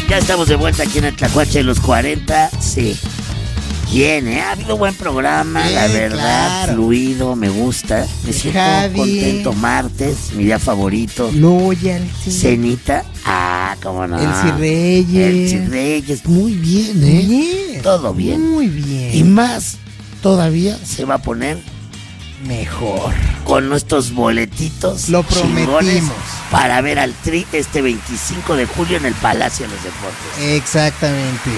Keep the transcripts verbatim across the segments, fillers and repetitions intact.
Ya estamos de vuelta aquí en el Tlacuache de los cuarenta. Sí. Bien, ¿eh? Ha habido buen programa, sí, la verdad, claro. Fluido, me gusta. Me siento Javi. Contento. Martes, mi día favorito. Loyalty. Cenita. Ah, cómo no. Elsie Reyes. Elsie Reyes. Muy bien, ¿eh? Bien. Todo bien. Muy bien. Y más, todavía se va a poner mejor. Con nuestros boletitos. Lo prometimos. Para ver al Tri este veinticinco de julio en el Palacio de los Deportes. Exactamente.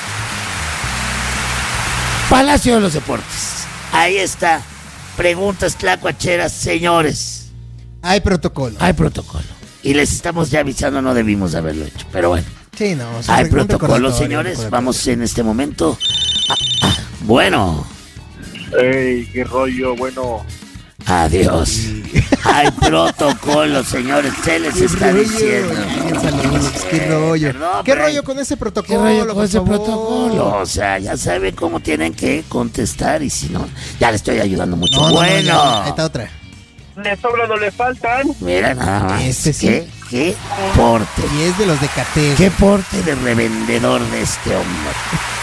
Palacio de los Deportes. Ahí está. Preguntas tlacuacheras, señores. Hay protocolo. Hay protocolo. Y les estamos ya avisando, no debimos haberlo hecho. Pero bueno. Sí, no. Hay protocolo, señores. Vamos en este momento. Ah, ah, bueno. Ey, qué rollo, bueno. Adiós. Sí. Hay protocolo, señores. Se les está rollo? diciendo. Ay, saludos, qué rollo. Perdón, ¿Qué rollo con ese protocolo? ¿Qué rollo con ese favor? protocolo? O sea, ya saben cómo tienen que contestar y si no, ya le estoy ayudando mucho. No, no, bueno. No, ya, ahí está otra. Le sobra, no le faltan. Mira nada más. Este sí. ¿Qué, qué porte? Y es de los de Cateo. ¿Qué porte de revendedor de este hombre?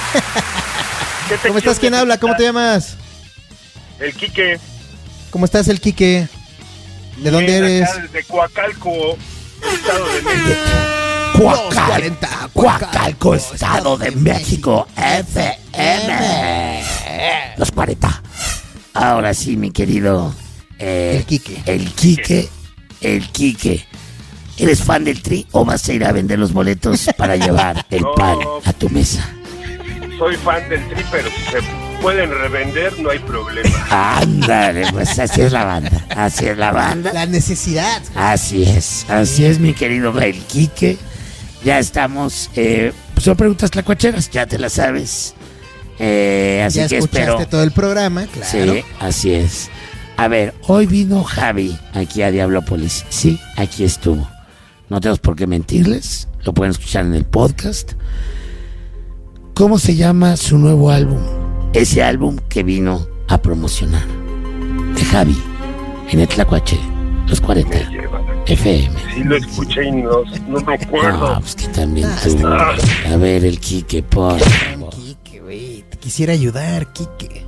¿Cómo estás? ¿Quién habla? ¿Cómo te llamas? El Quique. ¿Cómo estás, el Quique? ¿De dónde eres? Acá desde Coacalco, Estado de México. Coacalco, Coacalco, Estado de México, F M. Los cuarenta. Ahora sí, mi querido... Eh, el Quique. El Quique, el Quique. ¿Eres fan del Tri o vas a ir a vender los boletos para llevar el no, pan a tu mesa? Soy fan del Tri, pero si se pueden revender, no hay problema. Ándale, pues así es la banda. Así es la banda. La necesidad. Así es, así es, mi querido el Quique. Ya estamos. Eh, son preguntas tlacuacheras, ya te las sabes. Eh, así ya que escuchaste espero. todo el programa, claro. Sí, así es. A ver, hoy vino Javi aquí a Diablópolis. Sí, aquí estuvo. No tenemos por qué mentirles. Lo pueden escuchar en el podcast. ¿Cómo se llama su nuevo álbum? Ese álbum que vino a promocionar. De Javi, en el Tlacuache, los cuarenta F M. Sí, lo escuché y no, no me acuerdo. No, pues que también tú. A ver, el Quique, por favor. Quique, güey. Te quisiera ayudar, Quique.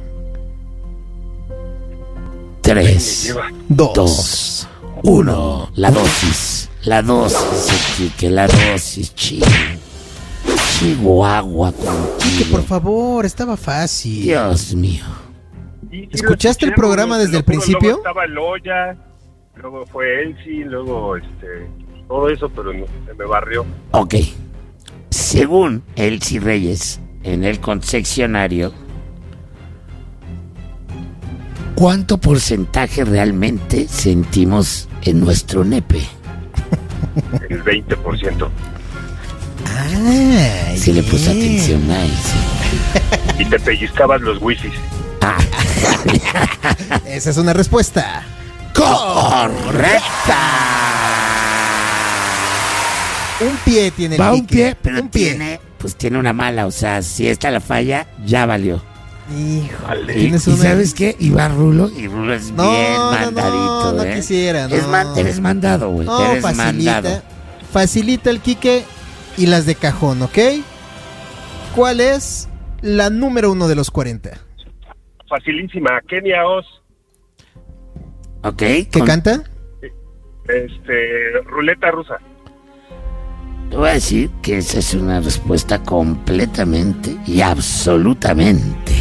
Tres, dos, dos, uno. La dosis. La dosis, Quique, la dosis, chico. Chihuahua contigo. Quique, por favor, estaba fácil. Dios mío. Sí, sí, ¿escuchaste el programa desde el principio? Luego estaba Loya, luego fue Elsie, luego este, todo eso, pero no, se me barrió. Ok. Según Elsie Reyes, en el concesionario, ¿cuánto porcentaje realmente sentimos en nuestro nepe? El veinte por ciento. Ah, se le puso atención ahí, sí. Y te pellizcabas los wifis. Ah. Esa es una respuesta correcta. Un pie tiene el Va Quique. un pie, pero un pie. tiene, pues tiene una mala, o sea, si esta la falla, ya valió. Híjole. ¿Y, ¿Tienes ¿y una... sabes qué? Y va Rulo, y Rulo es no, bien no, mandadito, no, no, ¿eh? No quisiera, no. Es man, eres mandado, güey, no, eres facilita, mandado. Facilita el Quique y las de cajón, ¿ok? ¿Cuál es la número uno de los cuarenta? Facilísima, Kenia Oz. Ok. ¿Qué con... canta? Este, Ruleta Rusa. Te voy a decir que esa es una respuesta completamente y absolutamente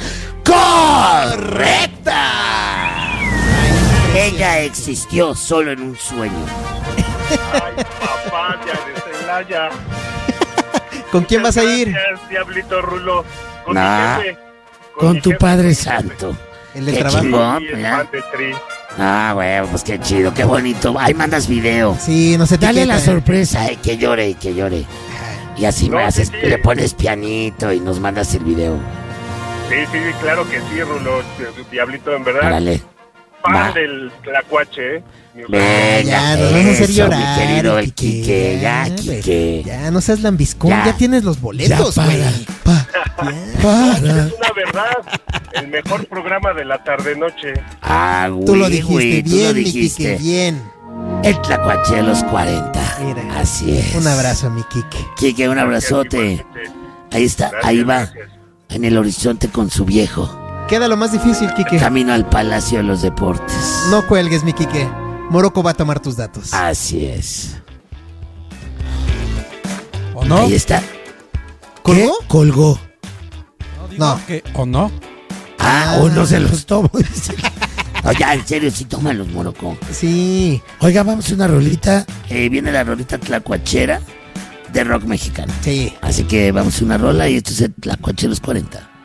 correcta. Ella existió solo en un sueño. Ay, papá, ya de Celaya. ¿Con quién vas a ir? Gracias, Diablito Rulo. Con nah, mi jefe. Con, con tu jefe, Padre con Santo. El del qué trabajo. Chingón, sí, ¿ya? fan de Tri. Ah, güey, pues qué chido, qué bonito. Ahí mandas video. Sí, no se te Dale queda, la ¿eh? sorpresa, eh, que llore y que llore. Y así no, me haces, sí, sí. le pones pianito y nos mandas el video. Sí, sí, claro que sí, Rulo. Diablito, en verdad. Árale. Fan del Tlacuache, ¿eh? Venga, ya, nos vamos a hacer eso, llorar. mi querido el Quique, Quique, ya, ya, Quique. Ya, no seas lambiscón, Ya. ya, tienes los boletos, Ya, güey. para, pa, para. Es una verdad, el mejor programa de la tarde-noche. Ah, güey, Tú lo dijiste güey, tú bien, lo mi dijiste. Quique, bien. El Tlacuache de los cuarenta. Mira. Así es. Un abrazo, mi Quique. Quique, un abrazote. Ahí está, Gracias, ahí va. gracias. En el horizonte con su viejo. Queda lo más difícil, Quique. Camino al Palacio de los Deportes. No cuelgues, mi Quique. Morocco va a tomar tus datos. Así es. ¿O no? Ahí está. ¿Colgó? ¿Qué? Colgó. No, digo No. que- ¿O no? Ah, o no se los tomo. dice. No, ya, en serio, sí, tómalos, Morocco. Sí. Oiga, vamos a una rolita. Eh, viene la rolita tlacuachera de rock mexicano. Sí. Así que vamos a una rola y esto es el Tlacuacheros cuarenta.